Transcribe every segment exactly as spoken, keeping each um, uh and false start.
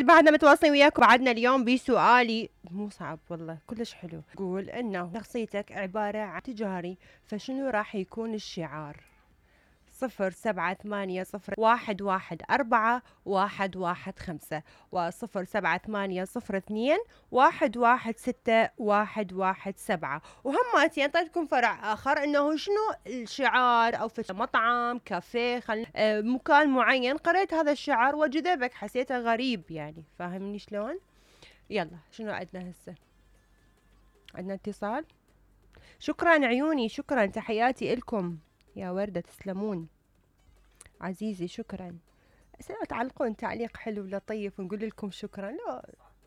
بعدنا متواصلين وياكم. بعدنا اليوم بسؤالي مو صعب والله، كلش حلو. قول انه شخصيتك عبارة عن تجاري، فشنو راح يكون الشعار؟ صفر سبعة ثمانية صفر واحد واحد أربعة واحد واحد خمسة وصفر سبعة ثمانية صفر اثنين واحد واحد ستة واحد واحد سبعة. وهماتي أعطيتكم فرع آخر إنه شنو الشعار، أو في مطعم كافيه خل... آه مكان معين قريت هذا الشعار وجذبك، حسيته غريب يعني، فاهمني شلون؟ يلا شنو عندنا هسه؟ عندنا اتصال. شكرا عيوني، شكرا، تحياتي إلكم يا وردة، تسلمون عزيزي، شكرا. لا تعلقون تعليق حلو لطيف ونقول لكم شكرا، لا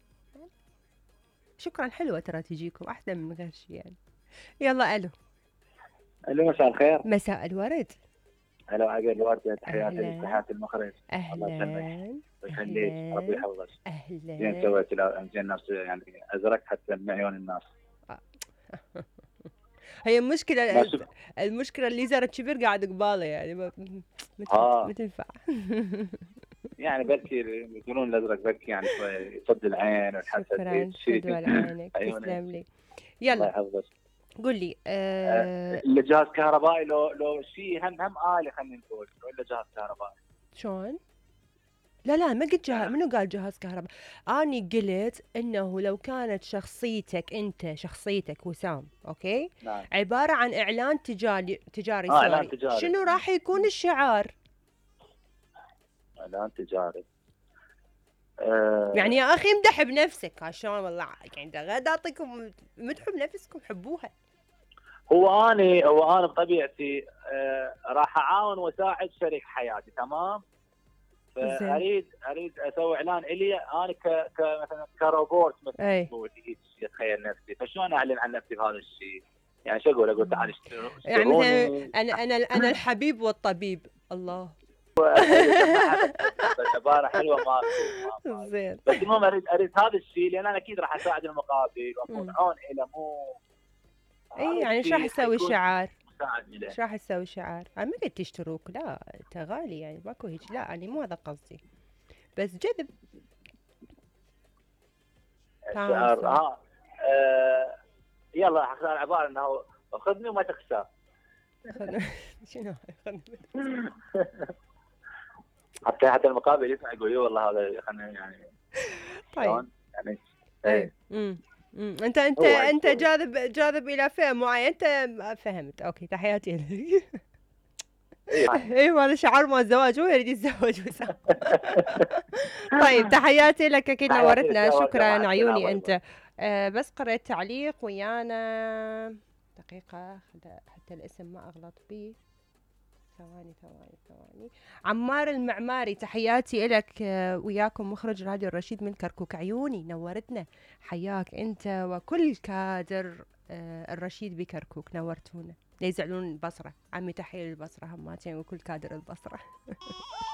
شكرا حلوة ترى تجيكم أحسن من غير شيء يعني. يلا ألو. الو مساء الخير. مساء الورد. هلا عقل الوردة، تحياتي أهلاً. تحياتي المخرج. الله يسلمك أهلا ويخليك، ربي يحفظك. أهلا. زين سويت، لا زين نفس يعني ازرق حتى من عيون الناس. هي المشكلة ناس- المشكلة اللي زرت كبير قاعد قباله يعني ما آه. ما تنفع. يعني بركي يقولون الازرق بركي يعني شوي يصد العين وتحسس شكرا، حلوة لعينك، تسلم لي. الله يلا يحفظك. قول لي. آه، أه... اللي جهاز كهربائي لو لو شيء هم هم آلي خلينا نقول، ولا جهاز كهربائي؟ شلون؟ لا لا ما قلت جهاز، يعني منو قال جهاز كهرباء؟ اني قلت انه لو كانت شخصيتك انت، شخصيتك وسام، اوكي، نعم. عبارة عن اعلان تجاري تجاري اه اعلان سوري، تجاري. شنو راح يكون الشعار؟ اعلان تجاري. آه يعني يا اخي امدح بنفسك شلون والله، يعني غدا اعطيكم مدحوا بنفسكم، حبوها. هو اني هو انا بطبيعتي آه راح اعاون واساعد شريك حياتي، تمام؟ زين. فاريد اريد اسوي اعلان الي انا ك ك مثلا كروبوت مثلا، اي تقول اتخيل نفسي، فشلون اعلن عن نفسي بهذا الشيء؟ يعني شو اقول؟ اقول تعال اشتروا- يعني مثلا اشتروني. انا انا انا الحبيب والطبيب. الله. عباره حلوه ما ما- زين. بس المهم اريد اريد هذا الشيء، لان انا اكيد راح اساعد المقابل واكون مم. عون له، مو اي هذا يعني ايش راح الشيء تسوي حيكون شعار؟ مساعد له. ايش راح تسوي شعار؟ انا ما قلت تشتروك، لا انت غالي يعني ماكو هيك، لا يعني مو هذا قصدي، بس جذب. الشعار تواصل. ها آه يلا راح اختار عباره انه خذني وما تخسر. خذ- شنو خذ- حتى حتى المقابل يسمع يقول اي والله هذا خلينا يعني طيب. شلون يعني. اي ايه امم امم انت انت هو انت هو. جاذب جاذب الى فئه معينه، انت فهمت. اوكي تحياتي لك. ايه ايوه هذا شعار مال الزواج، هو يريد يتزوج وسام. طيب تحياتي لك، اكيد تحياتي لك نورتنا، يا وردة، مع شكرا السلامة، عيوني باي باي. انت. آه بس قريت تعليق ويانا دقيقة خل- حتى الاسم ما اغلط بيه. ثواني ثواني ثواني. عمار المعماري، تحياتي لك. آه وياكم مخرج راديو الرشيد من كركوك، عيوني نورتنا، حياك انت وكل كادر آه الرشيد بكركوك، نورتونا. لا يزعلون البصرة، عمي تحية للبصرة هماتين وكل كادر البصرة.